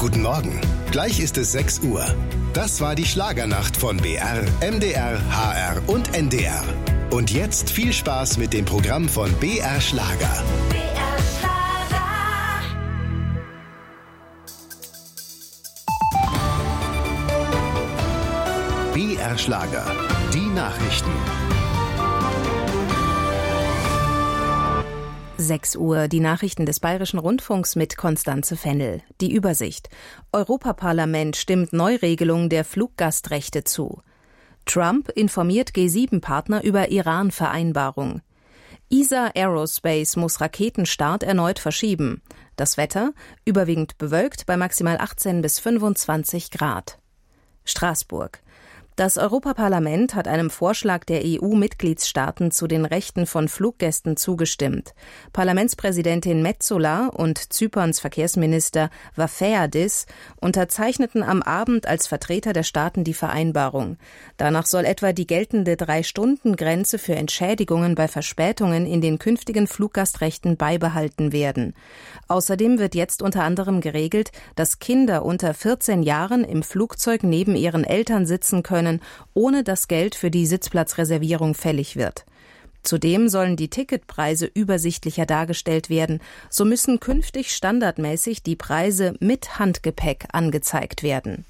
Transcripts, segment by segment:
Guten Morgen. Gleich ist es 6 Uhr. Das war die Schlagernacht von BR, MDR, HR und NDR. Und jetzt viel Spaß mit dem Programm von BR Schlager. BR Schlager. BR Schlager. Die Nachrichten. 6 Uhr, die Nachrichten des Bayerischen Rundfunks mit Constanze Fennel. Die Übersicht. Europaparlament stimmt Neuregelung der Fluggastrechte zu. Trump informiert G7-Partner über Iran-Vereinbarung. ESA Aerospace muss Raketenstart erneut verschieben. Das Wetter überwiegend bewölkt bei maximal 18 bis 25 Grad. Straßburg. Das Europaparlament hat einem Vorschlag der EU-Mitgliedstaaten zu den Rechten von Fluggästen zugestimmt. Parlamentspräsidentin Metsola und Zyperns Verkehrsminister Varoufakis unterzeichneten am Abend als Vertreter der Staaten die Vereinbarung. Danach soll etwa die geltende 3-Stunden-Grenze für Entschädigungen bei Verspätungen in den künftigen Fluggastrechten beibehalten werden. Außerdem wird jetzt unter anderem geregelt, dass Kinder unter 14 Jahren im Flugzeug neben ihren Eltern sitzen können, ohne dass Geld für die Sitzplatzreservierung fällig wird. Zudem sollen die Ticketpreise übersichtlicher dargestellt werden. So müssen künftig standardmäßig die Preise mit Handgepäck angezeigt werden.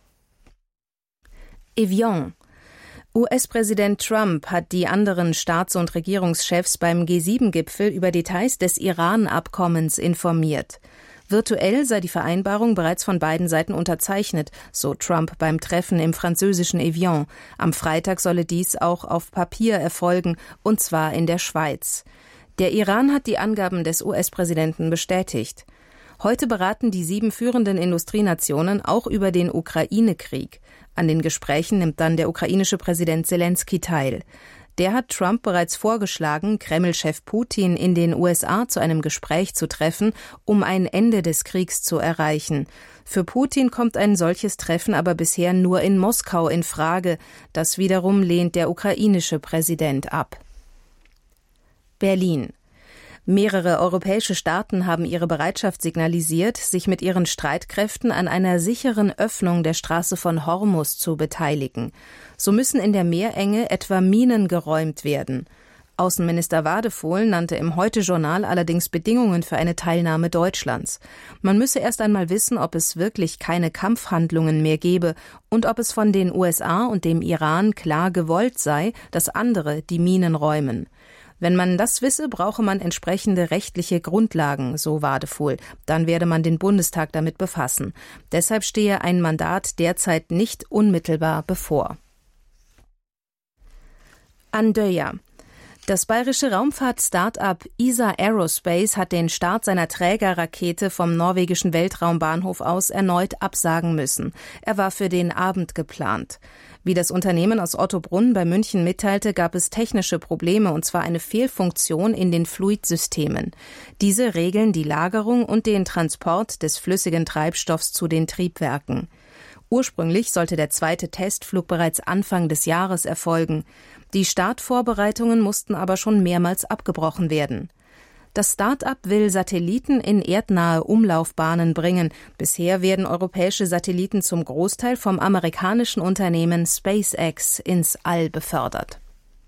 Evian. US-Präsident Trump hat die anderen Staats- und Regierungschefs beim G7-Gipfel über Details des Iran-Abkommens informiert. Virtuell sei die Vereinbarung bereits von beiden Seiten unterzeichnet, so Trump beim Treffen im französischen Evian. Am Freitag solle dies auch auf Papier erfolgen, und zwar in der Schweiz. Der Iran hat die Angaben des US-Präsidenten bestätigt. Heute beraten die 7 führenden Industrienationen auch über den Ukraine-Krieg. An den Gesprächen nimmt dann der ukrainische Präsident Selenskyj teil. Der hat Trump bereits vorgeschlagen, Kreml-Chef Putin in den USA zu einem Gespräch zu treffen, um ein Ende des Kriegs zu erreichen. Für Putin kommt ein solches Treffen aber bisher nur in Moskau in Frage. Das wiederum lehnt der ukrainische Präsident ab. Berlin. Mehrere europäische Staaten haben ihre Bereitschaft signalisiert, sich mit ihren Streitkräften an einer sicheren Öffnung der Straße von Hormuz zu beteiligen. So müssen in der Meerenge etwa Minen geräumt werden. Außenminister Wadephol nannte im Heute-Journal allerdings Bedingungen für eine Teilnahme Deutschlands. Man müsse erst einmal wissen, ob es wirklich keine Kampfhandlungen mehr gebe und ob es von den USA und dem Iran klar gewollt sei, dass andere die Minen räumen. Wenn man das wisse, brauche man entsprechende rechtliche Grundlagen, so Wadephol. Dann werde man den Bundestag damit befassen. Deshalb stehe ein Mandat derzeit nicht unmittelbar bevor. Andøya. Das bayerische Raumfahrt-Start-up ESA Aerospace hat den Start seiner Trägerrakete vom norwegischen Weltraumbahnhof aus erneut absagen müssen. Er war für den Abend geplant. Wie das Unternehmen aus Ottobrunn bei München mitteilte, gab es technische Probleme, und zwar eine Fehlfunktion in den Fluidsystemen. Diese regeln die Lagerung und den Transport des flüssigen Treibstoffs zu den Triebwerken. Ursprünglich sollte der zweite Testflug bereits Anfang des Jahres erfolgen. Die Startvorbereitungen mussten aber schon mehrmals abgebrochen werden. Das Start-up will Satelliten in erdnahe Umlaufbahnen bringen. Bisher werden europäische Satelliten zum Großteil vom amerikanischen Unternehmen SpaceX ins All befördert.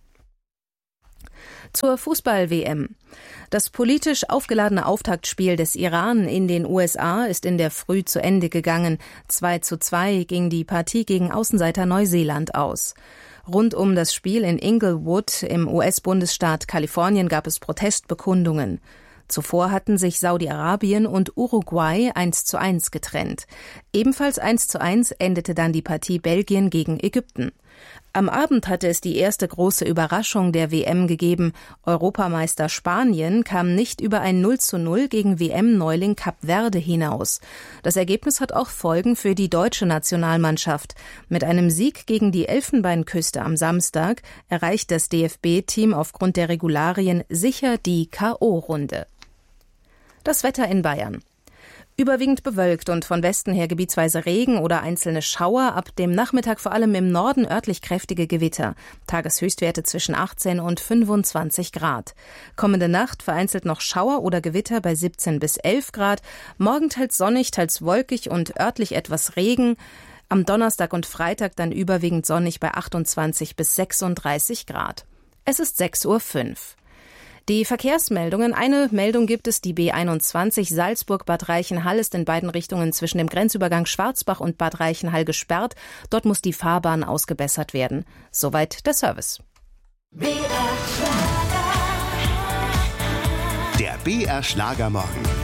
Zur Fußball-WM. Das politisch aufgeladene Auftaktspiel des Iran in den USA ist in der Früh zu Ende gegangen. 2:2 ging die Partie gegen Außenseiter Neuseeland aus. Rund um das Spiel in Inglewood im US-Bundesstaat Kalifornien gab es Protestbekundungen. Zuvor hatten sich Saudi-Arabien und Uruguay 1:1 getrennt. Ebenfalls 1:1 endete dann die Partie Belgien gegen Ägypten. Am Abend hatte es die erste große Überraschung der WM gegeben. Europameister Spanien kam nicht über ein 0:0 gegen WM-Neuling Kap Verde hinaus. Das Ergebnis hat auch Folgen für die deutsche Nationalmannschaft. Mit einem Sieg gegen die Elfenbeinküste am Samstag erreicht das DFB-Team aufgrund der Regularien sicher die K.O.-Runde. Das Wetter in Bayern. Überwiegend bewölkt und von Westen her gebietsweise Regen oder einzelne Schauer, ab dem Nachmittag vor allem im Norden örtlich kräftige Gewitter. Tageshöchstwerte zwischen 18 und 25 Grad. Kommende Nacht vereinzelt noch Schauer oder Gewitter bei 17 bis 11 Grad. Morgen teils sonnig, teils wolkig und örtlich etwas Regen. Am Donnerstag und Freitag dann überwiegend sonnig bei 28 bis 36 Grad. Es ist 6:05 Uhr. Die Verkehrsmeldungen. Eine Meldung gibt es, die B21 Salzburg-Bad Reichenhall ist in beiden Richtungen zwischen dem Grenzübergang Schwarzbach und Bad Reichenhall gesperrt. Dort muss die Fahrbahn ausgebessert werden. Soweit der Service. Der BR Schlagermorgen.